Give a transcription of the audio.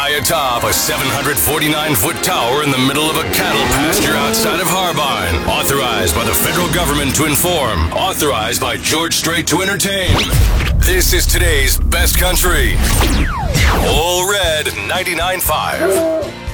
high atop a 749-foot tower in the middle of a cattle pasture outside of Harbine. Authorized by the federal government to inform. Authorized by George Strait to entertain. This is today's best country. All Red 99.5.